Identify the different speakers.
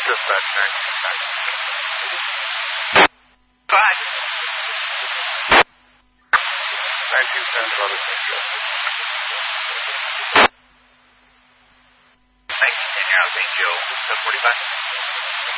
Speaker 1: dispatch.
Speaker 2: Bye.
Speaker 1: Thank you, San Brother.
Speaker 2: Thank you, St. Joe, 745.